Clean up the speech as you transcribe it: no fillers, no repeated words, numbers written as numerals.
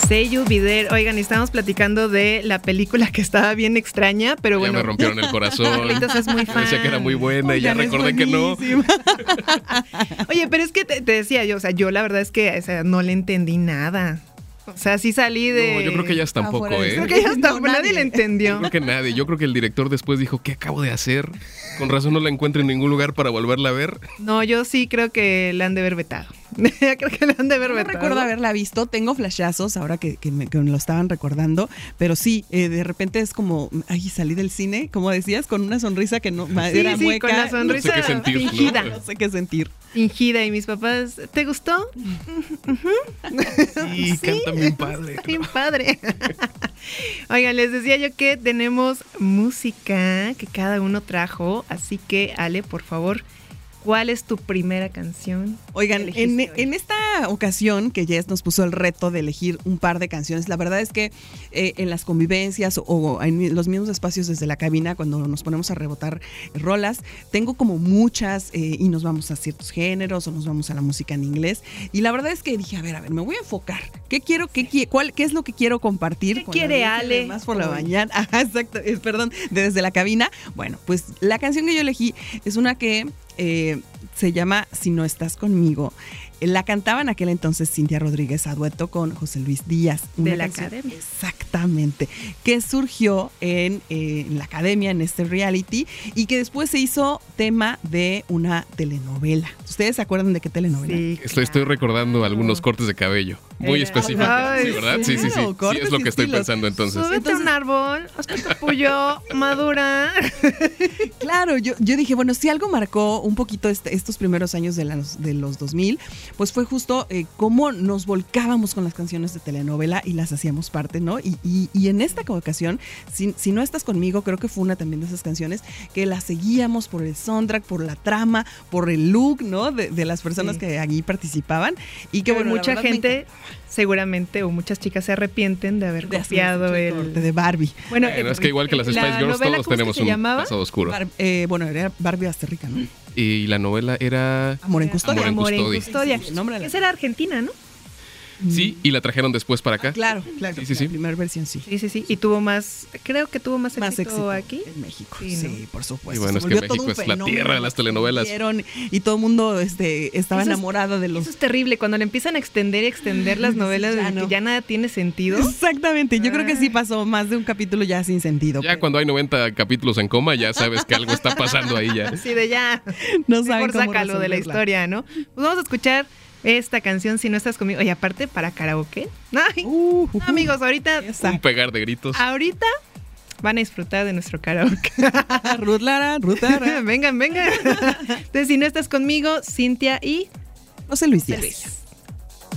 Seiyu Vider. Oigan, estábamos platicando de la película que estaba bien extraña, pero bueno. Ya me rompieron el corazón. Carlitos es muy fan. Decía que era muy buena. Oigan, y ya recordé que no. Oye, pero es que te decía yo, o sea, yo la verdad es que no le entendí nada. O sea, sí salí de... No, yo creo que ellas tampoco, Creo que ellas tampoco, nadie le entendió. Yo creo que nadie. Yo creo que el director después dijo, ¿qué acabo de hacer? Con razón no la encuentro en ningún lugar para volverla a ver. No, yo sí creo que la han de haber vetado. Creo que la han de haber vetado. No recuerdo haberla visto, tengo flashazos ahora que me lo estaban recordando, pero sí, de repente es como, ay, salí del cine, como decías, con una sonrisa que no era sí, mueca. con la sonrisa no sé qué sentir, fingida. No sé qué sentir. Fingida, y mis papás, ¿te gustó? Sí, canta bien padre. Bien padre. Oigan, les decía yo que tenemos música que cada uno trajo, así que Ale, por favor, ¿cuál es tu primera canción? Oigan, en esta ocasión que Jess nos puso el reto de elegir un par de canciones, la verdad es que en las convivencias o en los mismos espacios desde la cabina, cuando nos ponemos a rebotar rolas, tengo como muchas y nos vamos a ciertos géneros o nos vamos a la música en inglés. Y la verdad es que dije, a ver, me voy a enfocar. ¿Qué es lo que quiero compartir? ¿Qué quiere Ale? Más por la mañana. Ajá, exacto. Perdón, desde la cabina. Bueno, pues la canción que yo elegí es una que se llama Si no estás conmigo. La cantaba en aquel entonces Cintia Rodríguez a dueto con José Luis Díaz. De la Academia. Exactamente. Que surgió en la Academia, en este reality, y que después se hizo tema de una telenovela. ¿Ustedes se acuerdan de qué telenovela? Sí, Estoy recordando algunos cortes de cabello. Muy específicos. Ay, Sí, ¿verdad? Sí. Sí, es lo que estoy pensando entonces. Súbete a un árbol, hazte capullo, madura. Claro, yo dije, bueno, si algo marcó un poquito estos primeros años de los 2000, pues fue justo cómo nos volcábamos con las canciones de telenovela y las hacíamos parte, ¿no? Y en esta ocasión, si no estás conmigo, creo que fue una también de esas canciones que las seguíamos por el soundtrack, por la trama, por el look, ¿no? De las personas que allí participaban. Y que bueno, mucha gente seguramente, o muchas chicas se arrepienten de haber copiado el de Barbie. Bueno, es que igual que las Spice Girls, todos tenemos un pasado oscuro. Bueno, era Barbie Basterrica, ¿no? Y la novela era Amor en Custodia. Amor en Custodia. Sí, esa era argentina, ¿no? Sí, y la trajeron después para acá. Claro. Sí. La primera versión, sí. Sí. Y tuvo creo que tuvo más éxito aquí. En México, sí, ¿no? Por supuesto. Y bueno, es que México es la tierra de las telenovelas. Y todo el mundo estaba enamorado de los... Eso es terrible, cuando le empiezan a extender las novelas, que ya nada tiene sentido. Exactamente, yo creo que sí pasó más de un capítulo ya sin sentido. Ya cuando hay 90 capítulos en coma, ya sabes que algo está pasando ahí ya. Sí, de ya. No saben mejor sácalo de la historia, ¿no? Pues vamos a escuchar esta canción, Si no estás conmigo. Oye, aparte, para karaoke. Ay, amigos, ahorita... Un pegar de gritos. Ahorita van a disfrutar de nuestro karaoke. Ruth Lara. Vengan. Entonces, Si no estás conmigo, Cintia y José Luis Díaz.